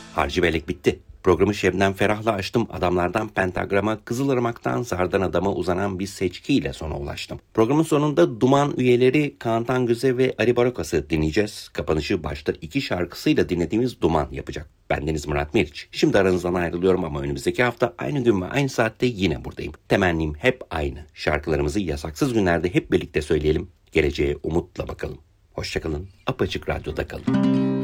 Harcı Belek bitti. Programı Şebnem Ferah'la açtım. Adamlardan Pentagram'a, Kızılırmak'tan Zardan Adam'a uzanan bir seçkiyle sona ulaştım. Programın sonunda Duman üyeleri Kaan Tangöze ve Ali Barakas'ı dinleyeceğiz. Kapanışı başta 2 şarkısıyla dinlediğimiz Duman yapacak. Bendeniz Murat Meriç. Şimdi aranızdan ayrılıyorum ama önümüzdeki hafta aynı gün ve aynı saatte yine buradayım. Temennim hep aynı. Şarkılarımızı yasaksız günlerde hep birlikte söyleyelim. Geleceğe umutla bakalım. Hoşçakalın. Apaçık Radyo'da kalın.